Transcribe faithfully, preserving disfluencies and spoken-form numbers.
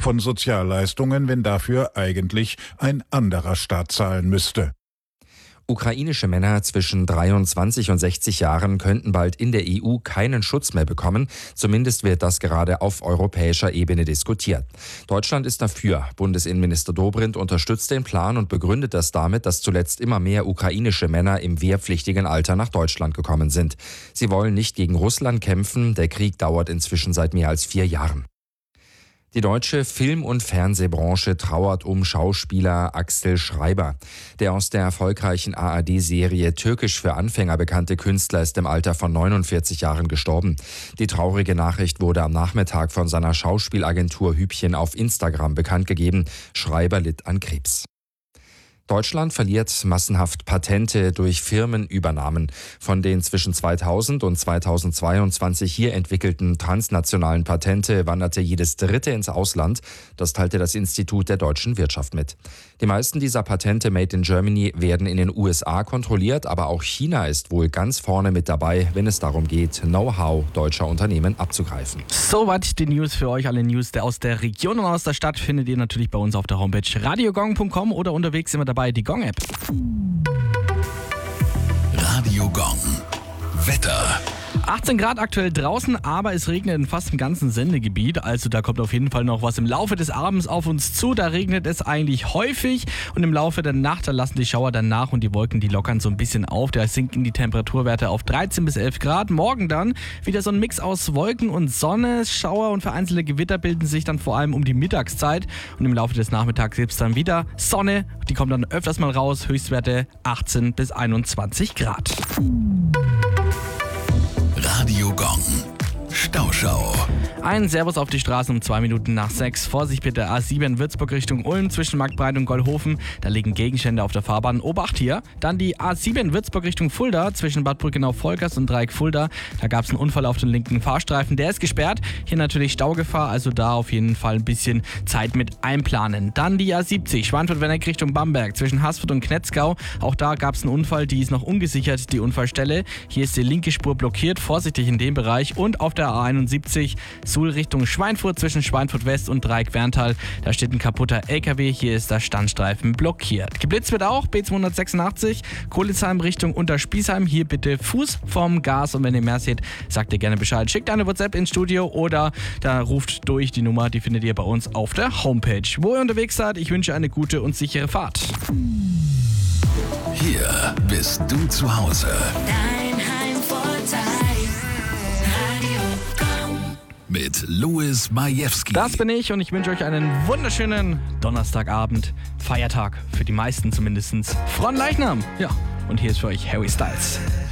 von Sozialleistungen, wenn dafür eigentlich ein anderer Staat zahlen müsste. Ukrainische Männer zwischen dreiundzwanzig und sechzig Jahren könnten bald in der E U keinen Schutz mehr bekommen. Zumindest wird das gerade auf europäischer Ebene diskutiert. Deutschland ist dafür. Bundesinnenminister Dobrindt unterstützt den Plan und begründet das damit, dass zuletzt immer mehr ukrainische Männer im wehrpflichtigen Alter nach Deutschland gekommen sind. Sie wollen nicht gegen Russland kämpfen. Der Krieg dauert inzwischen seit mehr als vier Jahren. Die deutsche Film- und Fernsehbranche trauert um Schauspieler Axel Schreiber. Der aus der erfolgreichen A R D-Serie Türkisch für Anfänger bekannte Künstler ist im Alter von neunundvierzig Jahren gestorben. Die traurige Nachricht wurde am Nachmittag von seiner Schauspielagentur Hübchen auf Instagram bekannt gegeben. Schreiber litt an Krebs. Deutschland verliert massenhaft Patente durch Firmenübernahmen. Von den zwischen zweitausend und zweitausendzweiundzwanzig hier entwickelten transnationalen Patente wanderte jedes dritte ins Ausland. Das teilte das Institut der deutschen Wirtschaft mit. Die meisten dieser Patente Made in Germany werden in den U S A kontrolliert, aber auch China ist wohl ganz vorne mit dabei, wenn es darum geht, Know-how deutscher Unternehmen abzugreifen. Soweit die News für euch. Alle News aus der Region und aus der Stadt findet ihr natürlich bei uns auf der Homepage radiogong punkt com oder unterwegs immer dabei die Gong-App. Radio Gong. Wetter. achtzehn Grad aktuell draußen, aber es regnet in fast dem ganzen Sendegebiet. Also da kommt auf jeden Fall noch was im Laufe des Abends auf uns zu. Da regnet es eigentlich häufig und im Laufe der Nacht, da lassen die Schauer dann nach und die Wolken, die lockern so ein bisschen auf. Da sinken die Temperaturwerte auf dreizehn bis elf Grad. Morgen dann wieder so ein Mix aus Wolken und Sonne. Schauer und vereinzelte Gewitter bilden sich dann vor allem um die Mittagszeit. Und im Laufe des Nachmittags gibt es dann wieder Sonne. Die kommt dann öfters mal raus. Höchstwerte achtzehn bis einundzwanzig Grad. Radio Gong. Stauschau. Ein Servus auf die Straßen um zwei Minuten nach sechs. Vorsicht bitte A sieben Würzburg Richtung Ulm zwischen Marktbreit und Goldhofen. Da liegen Gegenstände auf der Fahrbahn. Obacht hier. Dann die A sieben Würzburg Richtung Fulda zwischen Bad Brückenau-Volkers und Dreieck Fulda. Da gab es einen Unfall auf dem linken Fahrstreifen. Der ist gesperrt. Hier natürlich Staugefahr. Also da auf jeden Fall ein bisschen Zeit mit einplanen. Dann die A siebzig Schweinfurt-Wenneck Richtung Bamberg zwischen Haßfurt und Knetzgau. Auch da gab es einen Unfall. Die ist noch ungesichert, die Unfallstelle. Hier ist die linke Spur blockiert. Vorsichtig in dem Bereich. Und auf der A einundsiebzig Suhl Richtung Schweinfurt zwischen Schweinfurt West und Dreieck-Werntal. Da steht ein kaputter L K W. Hier ist der Standstreifen blockiert. Geblitzt wird auch B zweihundertsechsundachtzig Kohlesheim Richtung Unterspiesheim. Hier bitte Fuß vom Gas. Und wenn ihr mehr seht, sagt ihr gerne Bescheid. Schickt eine WhatsApp ins Studio oder da ruft durch die Nummer. Die findet ihr bei uns auf der Homepage. Wo ihr unterwegs seid, ich wünsche eine gute und sichere Fahrt. Hier bist du zu Hause. Dein Heimvorteil. Radio Gong. Mit Louis Majewski. Das bin ich und ich wünsche euch einen wunderschönen Donnerstagabend. Feiertag, für die meisten zumindest. Frohen Leichnam. Ja, und hier ist für euch Harry Styles.